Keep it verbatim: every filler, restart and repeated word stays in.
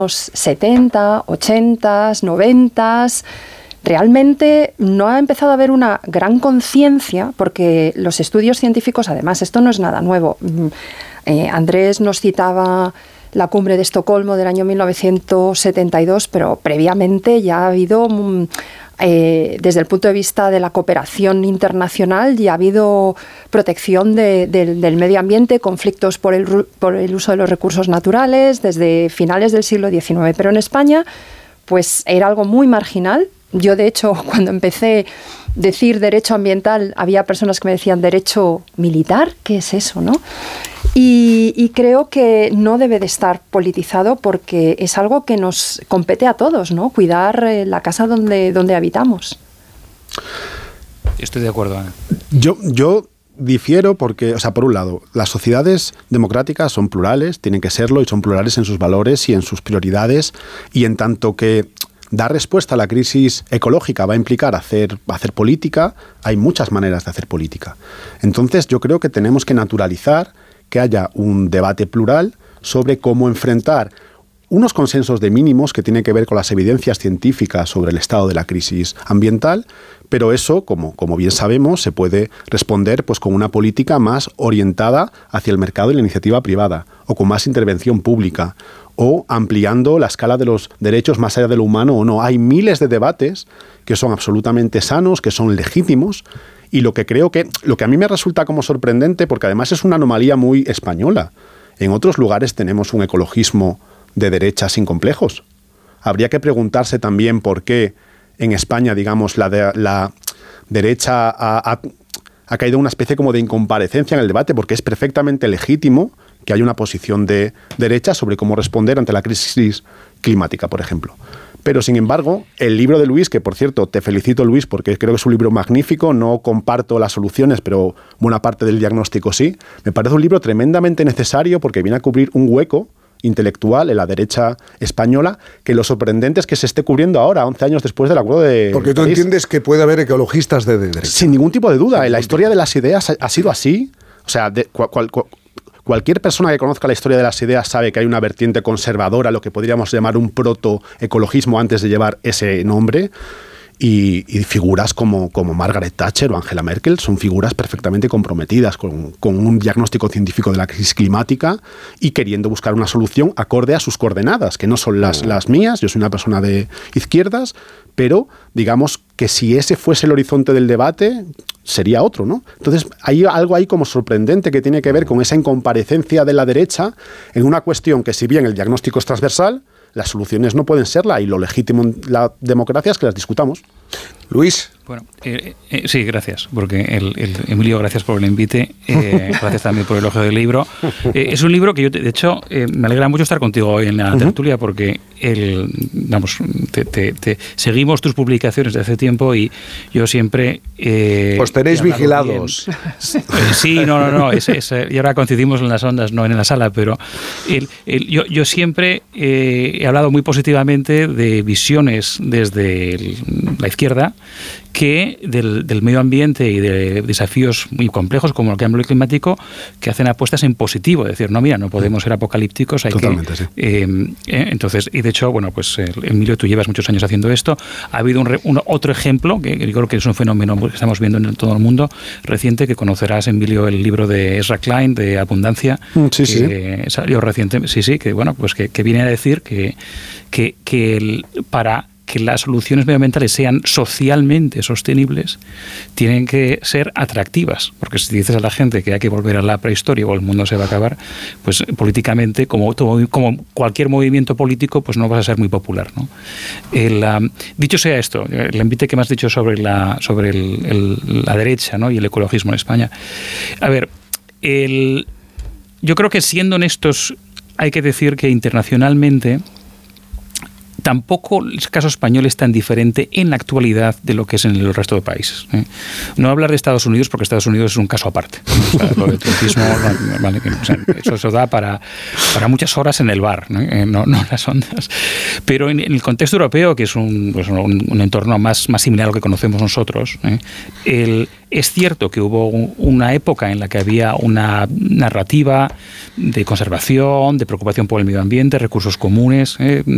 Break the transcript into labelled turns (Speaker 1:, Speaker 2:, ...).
Speaker 1: setenta, ochenta, noventa, realmente no ha empezado a haber una gran conciencia, porque los estudios científicos, además, esto no es nada nuevo. Eh, Andrés nos citaba la cumbre de Estocolmo del año mil novecientos setenta y dos, pero previamente ya ha habido, eh, desde el punto de vista de la cooperación internacional, ya ha habido protección de, de, del medio ambiente, conflictos por el, por el uso de los recursos naturales desde finales del siglo diecinueve, pero en España pues era algo muy marginal. Yo, de hecho, cuando empecé a decir derecho ambiental, había personas que me decían derecho militar, ¿qué es eso, no? Y, y creo que no debe de estar politizado porque es algo que nos compete a todos, ¿no? Cuidar eh, la casa donde, donde habitamos.
Speaker 2: Estoy de acuerdo, Ana.
Speaker 3: Yo, yo difiero porque, o sea, por un lado, las sociedades democráticas son plurales, tienen que serlo, y son plurales en sus valores y en sus prioridades, y en tanto que dar respuesta a la crisis ecológica va a implicar hacer, hacer política, hay muchas maneras de hacer política. Entonces, yo creo que tenemos que naturalizar que haya un debate plural sobre cómo enfrentar unos consensos de mínimos que tienen que ver con las evidencias científicas sobre el estado de la crisis ambiental, pero eso, como, como bien sabemos, se puede responder pues, con una política más orientada hacia el mercado y la iniciativa privada, o con más intervención pública, o ampliando la escala de los derechos más allá de lo humano o no. Hay miles de debates que son absolutamente sanos, que son legítimos, y lo que creo que, lo que a mí me resulta como sorprendente, porque además es una anomalía muy española. En otros lugares tenemos un ecologismo de derecha sin complejos. Habría que preguntarse también por qué en España, digamos, la, de, la derecha ha, ha, ha caído en una especie como de incomparecencia en el debate, porque es perfectamente legítimo que haya una posición de derecha sobre cómo responder ante la crisis climática, por ejemplo. Pero, sin embargo, el libro de Luis, que por cierto, te felicito, Luis, porque creo que es un libro magnífico, no comparto las soluciones, pero buena parte del diagnóstico sí, me parece un libro tremendamente necesario porque viene a cubrir un hueco intelectual en la derecha española, que lo sorprendente es que se esté cubriendo ahora, once años después del acuerdo de
Speaker 4: Porque tú
Speaker 3: París.
Speaker 4: entiendes que puede haber ecologistas de derecha.
Speaker 3: Sin ningún tipo de duda. En la historia de las ideas ha, ha sido así. O sea, de, cual, cual, cual, cualquier persona que conozca la historia de las ideas sabe que hay una vertiente conservadora, lo que podríamos llamar un protoecologismo antes de llevar ese nombre. Y, y figuras como, como Margaret Thatcher o Angela Merkel son figuras perfectamente comprometidas con, con un diagnóstico científico de la crisis climática y queriendo buscar una solución acorde a sus coordenadas, que no son las, las mías. Yo soy una persona de izquierdas, pero digamos que si ese fuese el horizonte del debate, sería otro, ¿no? Entonces, hay algo ahí como sorprendente que tiene que ver con esa incomparecencia de la derecha en una cuestión que, si bien el diagnóstico es transversal, las soluciones no pueden serla, y lo legítimo en la democracia es que las discutamos.
Speaker 4: Luis.
Speaker 2: Bueno, eh, eh, sí, gracias, porque el, el, Emilio, gracias por el invite, eh, gracias también por el elogio del libro. Eh, es un libro que yo, de hecho, eh, me alegra mucho estar contigo hoy en la uh-huh. tertulia, porque el, vamos, te, te, te, seguimos tus publicaciones de hace tiempo y yo siempre... Eh,
Speaker 4: Os tenéis vigilados.
Speaker 2: Bien. Sí, no, no, no, es, es, y ahora coincidimos en las ondas, no en la sala, pero el, el, yo, yo siempre eh, he hablado muy positivamente de visiones desde el, la izquierda, que del, del medio ambiente y de desafíos muy complejos como el cambio climático, que hacen apuestas en positivo, es decir, no, mira, no podemos ser apocalípticos, hay
Speaker 3: Totalmente,
Speaker 2: que...
Speaker 3: Sí.
Speaker 2: Eh, eh, entonces, y de hecho, bueno, pues Emilio, tú llevas muchos años haciendo esto, ha habido un, re, un otro ejemplo, que, que yo creo que es un fenómeno que estamos viendo en todo el mundo, reciente, que conocerás, Emilio, el libro de Ezra Klein, de Abundancia,
Speaker 3: sí,
Speaker 2: que sí. salió reciente, sí, sí, que bueno, pues que, que viene a decir que, que, que el, para... que las soluciones medioambientales sean socialmente sostenibles, tienen que ser atractivas, porque si dices a la gente que hay que volver a la prehistoria o el mundo se va a acabar, pues políticamente, como, como cualquier movimiento político, pues no vas a ser muy popular, ¿no? El, um, dicho sea esto, el envite que me has dicho sobre la, sobre el, el, la derecha, ¿no? y el ecologismo en España. A ver, el, yo creo que, siendo honestos, hay que decir que internacionalmente tampoco el caso español es tan diferente en la actualidad de lo que es en el resto de países. ¿eh? No hablar de Estados Unidos, porque Estados Unidos es un caso aparte. O sea, lo del trumpismo, vale, o sea, eso, eso da para, para muchas horas en el bar, ¿no? Eh, no, no las ondas. Pero en, en el contexto europeo, que es un, pues un, un entorno más, más similar a lo que conocemos nosotros, ¿eh? el, es cierto que hubo una época en la que había una narrativa de conservación, de preocupación por el medio ambiente, recursos comunes, ¿eh?